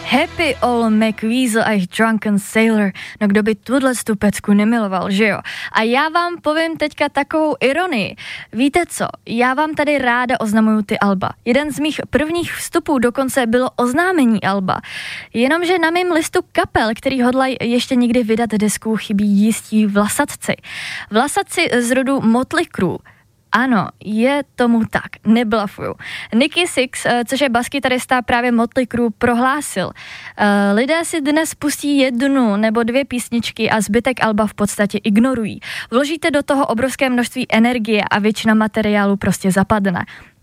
Happy Old McWeasel a Drunken Sailor. No kdo by tuhle pecku nemiloval, že jo? A já vám povím teďka takovou ironii. Víte co, já vám tady ráda oznamuju ty alba. Jeden z mých prvních vstupů dokonce bylo oznámení alba. Jenomže na mém listu kapel, který hodlají ještě někdy vydat desku, chybí jistí vlasatci. Vlasatci z rodu Motley Crue. Ano, je tomu tak, neblafuju. Nicky Six, což je baskytarista právě Motley Crue, prohlásil: lidé si dnes pustí 1 nebo 2 písničky a zbytek alba v podstatě ignorují. Vložíte do toho obrovské množství energie a většina materiálu prostě zapadne.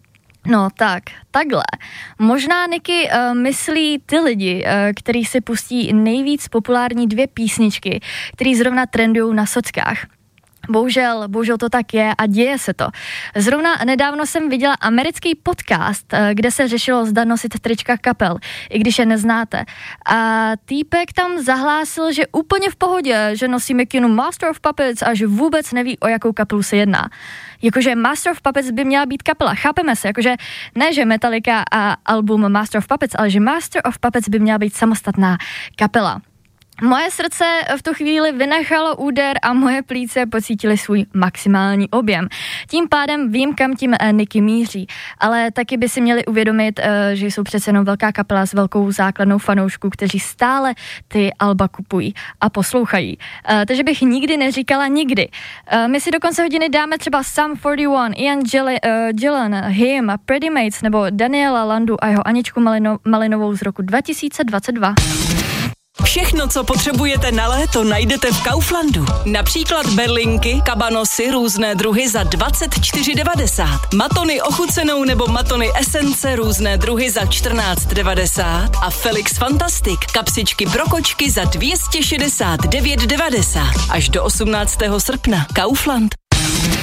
No takhle. Možná Nicky myslí ty lidi, kteří si pustí nejvíc populární 2 písničky, které zrovna trendujou na sockách. Bohužel to tak je a děje se to. Zrovna nedávno jsem viděla americký podcast, kde se řešilo, zda nosit trička kapel, i když je neznáte. A týpek tam zahlásil, že úplně v pohodě, že nosí mikinu Master of Puppets a že vůbec neví, o jakou kapelu se jedná. Jakože Master of Puppets by měla být kapela, chápeme se, jakože ne, že Metallica a album Master of Puppets, ale že Master of Puppets by měla být samostatná kapela. Moje srdce v tu chvíli vynechalo úder a moje plíce pocítily svůj maximální objem. Tím pádem vím, kam tím Nicky míří, ale taky by si měli uvědomit, že jsou přece jenom velká kapela s velkou základnou fanoušků, kteří stále ty alba kupují a poslouchají. Takže bych nikdy neříkala nikdy. My si do konce hodiny dáme třeba Sum 41, Ian Gillan, Him, Pretty Mates nebo Daniela Landu a jeho Aničku Malinovou z roku 2022. Všechno, co potřebujete na léto, najdete v Kauflandu. Například berlinky, kabanosy, různé druhy za 24,90. Matony ochucenou nebo matony esence, různé druhy za 14,90. A Felix Fantastic, kapsičky pro kočky za 269,90. Až do 18. srpna. Kaufland.